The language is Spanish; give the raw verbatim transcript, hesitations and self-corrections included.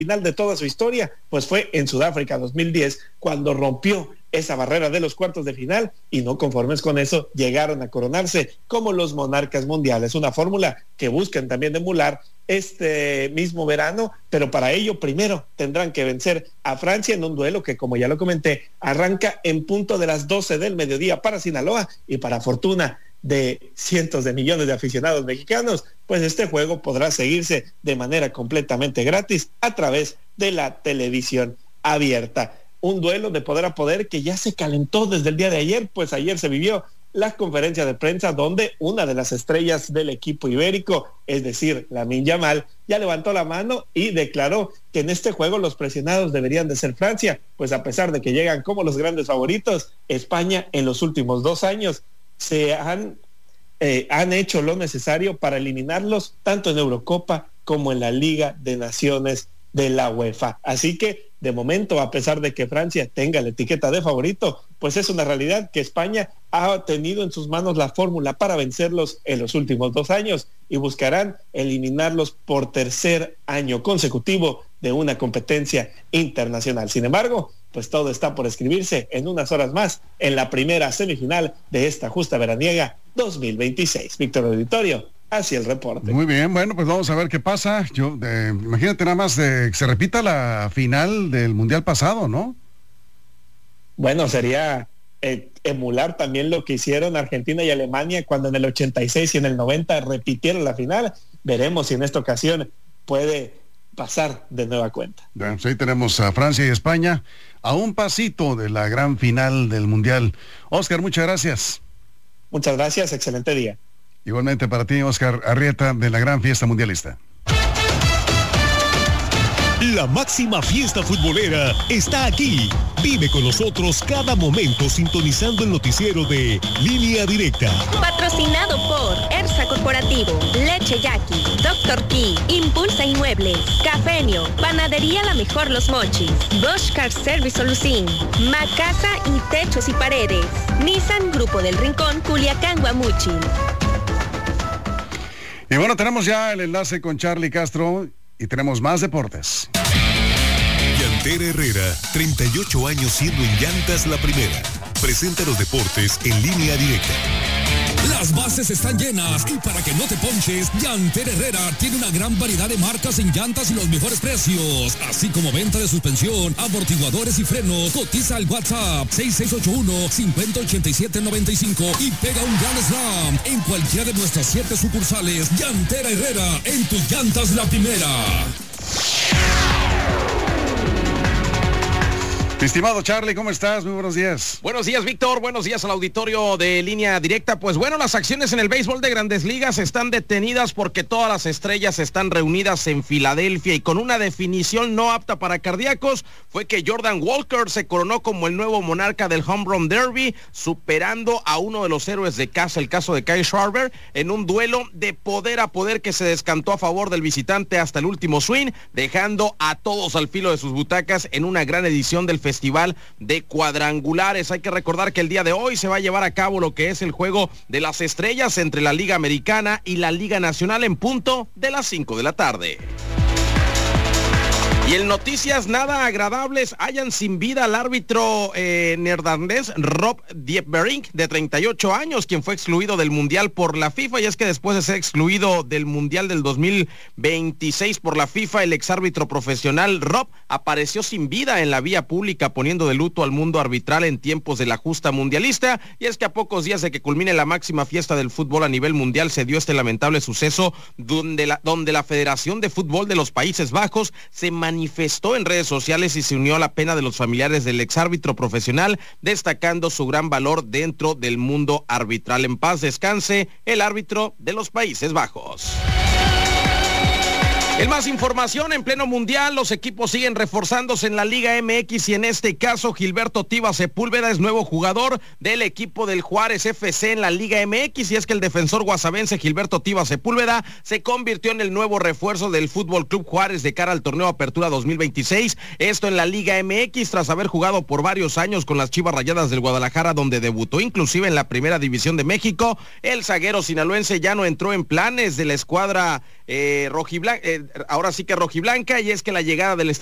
final de toda su historia, pues fue en Sudáfrica dos mil diez, cuando rompió esa barrera de los cuartos de final y no conformes con eso, llegaron a coronarse como los monarcas mundiales, una fórmula que buscan también emular este mismo verano, pero para ello primero tendrán que vencer a Francia en un duelo que, como ya lo comenté, arranca en punto de las doce del mediodía para Sinaloa, y para fortuna de cientos de millones de aficionados mexicanos, pues este juego podrá seguirse de manera completamente gratis a través de la televisión abierta. Un duelo de poder a poder que ya se calentó desde el día de ayer, pues ayer se vivió la conferencia de prensa donde una de las estrellas del equipo ibérico, es decir, Lamine Yamal, ya levantó la mano y declaró que en este juego los presionados deberían de ser Francia, pues a pesar de que llegan como los grandes favoritos, España en los últimos dos años se han, eh, han hecho lo necesario para eliminarlos tanto en Eurocopa como en la Liga de Naciones de la UEFA. Así que de momento, a pesar de que Francia tenga la etiqueta de favorito, pues es una realidad que España ha tenido en sus manos la fórmula para vencerlos en los últimos dos años y buscarán eliminarlos por tercer año consecutivo de una competencia internacional. Sin embargo, pues todo está por escribirse en unas horas más en la primera semifinal de esta justa veraniega dos mil veintiséis. Víctor Auditorio, así el reporte. Muy bien, bueno, pues vamos a ver qué pasa. Yo, eh, imagínate nada más eh, que se repita la final del Mundial pasado, ¿no? Bueno, sería eh, emular también lo que hicieron Argentina y Alemania cuando en el ochenta y seis y en el noventa repitieron la final. Veremos si en esta ocasión puede pasar de nueva cuenta. Bueno, pues ahí tenemos a Francia y España a un pasito de la gran final del Mundial. Oscar, muchas gracias. Muchas gracias, excelente día. Igualmente para ti, Oscar Arrieta, de la gran fiesta mundialista. La máxima fiesta futbolera está aquí. Vive con nosotros cada momento sintonizando el noticiero de Línea Directa. Patrocinado por Ersa Corporativo, Leche Yaqui, Doctor Key, Impulsa Inmuebles, Cafenio, Panadería La Mejor Los Mochis, Bosch Car Service Solucín, Macasa y Techos y Paredes, Nissan Grupo del Rincón, Culiacán, Guamuchil. Y bueno, tenemos ya el enlace con Charlie Castro y tenemos más deportes. Llantera Herrera, treinta y ocho años siendo en llantas la primera. Presenta los deportes en Línea Directa. Las bases están llenas y para que no te ponches, Llantera Herrera tiene una gran variedad de marcas en llantas y los mejores precios, así como venta de suspensión, amortiguadores y frenos. Cotiza al WhatsApp seis seis ocho uno, cinco cero ocho siete nueve cinco y pega un gran slam en cualquiera de nuestras siete sucursales. Llantera Herrera, en tus llantas la primera. Estimado Charlie, ¿cómo estás? Muy buenos días. Buenos días, Víctor. Buenos días al auditorio de Línea Directa. Pues bueno, las acciones en el béisbol de Grandes Ligas están detenidas porque todas las estrellas están reunidas en Filadelfia y con una definición no apta para cardíacos fue que Jordan Walker se coronó como el nuevo monarca del Home Run Derby, superando a uno de los héroes de casa, el caso de Kyle Schwarber, en un duelo de poder a poder que se descantó a favor del visitante hasta el último swing, dejando a todos al filo de sus butacas en una gran edición del festival Festival de cuadrangulares. Hay que recordar que el día de hoy se va a llevar a cabo lo que es el juego de las estrellas entre la Liga Americana y la Liga Nacional en punto de las cinco de la tarde. Y en noticias nada agradables, hallan sin vida al árbitro eh, neerlandés Rob Diepberink, de treinta y ocho años, quien fue excluido del Mundial por la FIFA, y es que después de ser excluido del Mundial del dos mil veintiséis por la FIFA, el exárbitro profesional Rob apareció sin vida en la vía pública, poniendo de luto al mundo arbitral en tiempos de la justa mundialista, y es que a pocos días de que culmine la máxima fiesta del fútbol a nivel mundial se dio este lamentable suceso donde la, donde la Federación de Fútbol de los Países Bajos se manifestó manifestó en redes sociales y se unió a la pena de los familiares del exárbitro profesional, destacando su gran valor dentro del mundo arbitral. En paz descanse el árbitro de los Países Bajos. En más información, en pleno mundial, los equipos siguen reforzándose en la Liga M X y en este caso Gilberto Tiva Sepúlveda es nuevo jugador del equipo del Juárez F C en la Liga M X, y es que el defensor guasavense Gilberto Tiva Sepúlveda se convirtió en el nuevo refuerzo del Fútbol Club Juárez de cara al torneo Apertura dos mil veintiséis, esto en la Liga M X tras haber jugado por varios años con las Chivas Rayadas del Guadalajara, donde debutó inclusive en la Primera División de México. El zaguero sinaloense ya no entró en planes de la escuadra eh, rojiblanca, eh, ahora sí que rojiblanca, y es que la llegada del